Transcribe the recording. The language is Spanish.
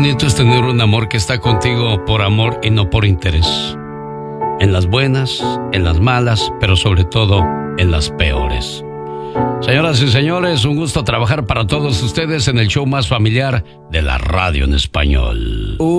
bonito es tener un amor que está contigo por amor y no por interés. En las buenas, en las malas, pero sobre todo en las peores. Señoras y señores, un gusto trabajar para todos ustedes en el show más familiar de la radio en español.